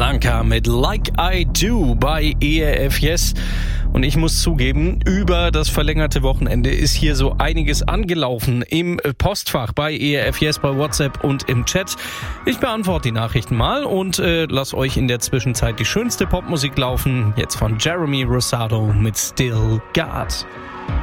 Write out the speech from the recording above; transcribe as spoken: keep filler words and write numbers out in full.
Blanca mit Like I Do bei E R F Yes. Und ich muss zugeben, über das verlängerte Wochenende ist hier so einiges angelaufen im Postfach bei E R F Yes, bei WhatsApp und im Chat. Ich beantworte die Nachrichten mal und äh, lass euch in der Zwischenzeit die schönste Popmusik laufen. Jetzt von Jeremy Rosado mit Still God.